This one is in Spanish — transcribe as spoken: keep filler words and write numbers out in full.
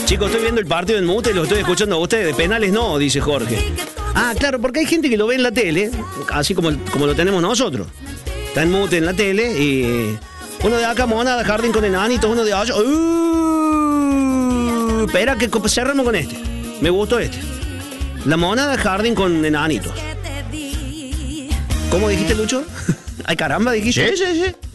Chicos, estoy viendo el partido en mute y lo estoy escuchando a ustedes. De penales no, dice Jorge. Ah, claro, porque hay gente que lo ve en la tele, así como, como lo tenemos nosotros. Está en mute en la tele y... Uno de acá, Monada, Jardín con enanitos, uno de allá... Uh, espera, que cerramos con este. Me gustó este. La Monada, Jardín con enanitos. ¿Cómo dijiste, Lucho? Ay, caramba, dijiste. Sí, sí, sí.